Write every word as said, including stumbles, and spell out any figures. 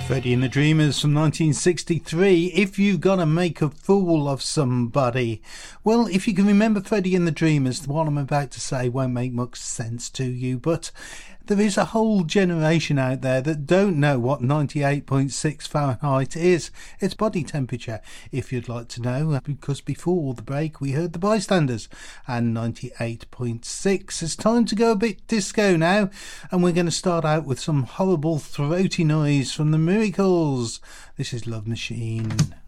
Freddie and the Dreamers from nineteen sixty-three. If You've Gotta Make a Fool of Somebody. Well, if you can remember Freddie and the Dreamers, what I'm about to say won't make much sense to you, but there is a whole generation out there that don't know what ninety-eight point six Fahrenheit is. It's body temperature, if you'd like to know, because before the break we heard the Bystanders and ninety-eight point six. It's time to go a bit disco now, and we're going to start out with some horrible throaty noise from the Miracles. This is Love Machine.